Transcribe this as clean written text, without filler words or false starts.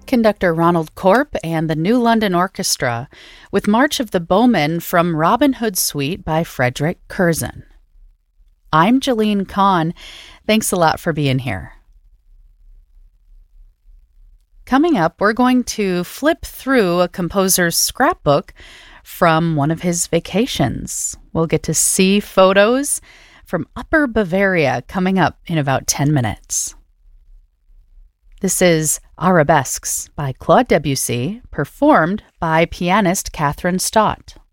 conductor Ronald Korp and the New London Orchestra with March of the Bowmen from Robin Hood Suite by Frederick Curzon. I'm Jalene Kahn. Thanks a lot for being here. Coming up, we're going to flip through a composer's scrapbook from one of his vacations. We'll get to see photos from Upper Bavaria coming up in about 10 minutes. This is Arabesques by Claude Debussy, performed by pianist Catherine Stott.